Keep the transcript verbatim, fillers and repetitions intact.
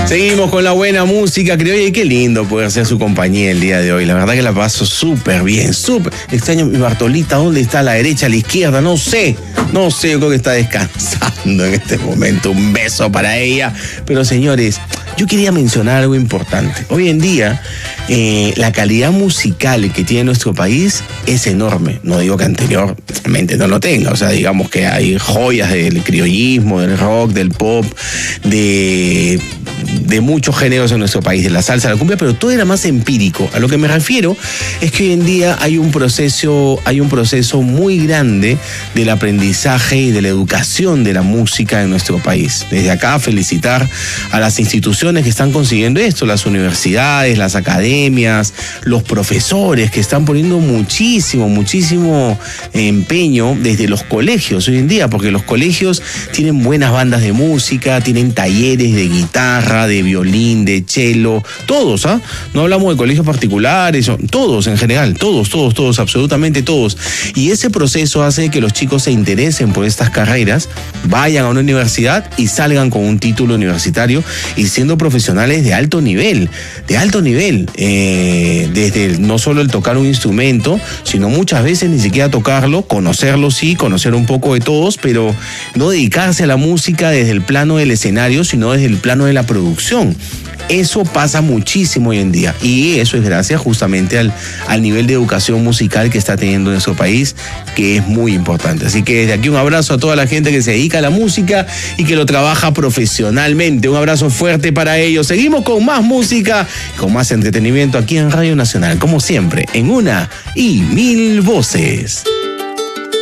Seguimos con la buena música criolla y qué lindo poder ser su compañía el día de hoy. La verdad que la paso súper bien, súper. Extraño mi Bartolita, ¿dónde está? ¿A la derecha, a la izquierda? No sé, no sé, yo creo que está descansando en este momento. Un beso para ella. Pero señores, yo quería mencionar algo importante. Hoy en día, eh, la calidad musical que tiene nuestro país es enorme. No digo que anteriormente no lo tenga. O sea, digamos que hay joyas del criollismo, del rock, del pop, de... de muchos géneros en nuestro país, de la salsa, la cumbia, pero todo era más empírico. A lo que me refiero es que hoy en día hay un proceso, hay un proceso muy grande del aprendizaje y de la educación de la música en nuestro país. Desde acá felicitar a las instituciones que están consiguiendo esto, las universidades, las academias, los profesores que están poniendo muchísimo, muchísimo empeño desde los colegios hoy en día, porque los colegios tienen buenas bandas de música, tienen talleres de guitarra, de violín, de cello, todos, ¿ah? No hablamos de colegios particulares, todos en general, todos, todos, todos, absolutamente todos. Y ese proceso hace que los chicos se interesen por estas carreras, vayan a una universidad y salgan con un título universitario y siendo profesionales de alto nivel, de alto nivel, eh, desde el, no solo el tocar un instrumento, sino muchas veces ni siquiera tocarlo, conocerlo sí, conocer un poco de todos, pero no dedicarse a la música desde el plano del escenario, sino desde el plano de la producción. Eso pasa muchísimo hoy en día y eso es gracias justamente al, al nivel de educación musical que está teniendo nuestro país, que es muy importante. Así que desde aquí un abrazo a toda la gente que se dedica a la música y que lo trabaja profesionalmente. Un abrazo fuerte para ellos. Seguimos con más música, con más entretenimiento aquí en Radio Nacional, como siempre, en Una y Mil Voces.